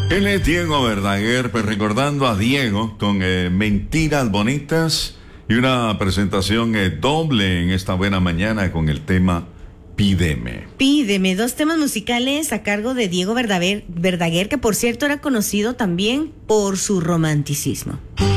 Él es Diego Verdaguer, pues recordando a Diego con Mentiras Bonitas y una presentación doble en esta buena mañana con el tema Pídeme. Pídeme, dos temas musicales a cargo de Diego Verdaguer, que por cierto era conocido también por su romanticismo.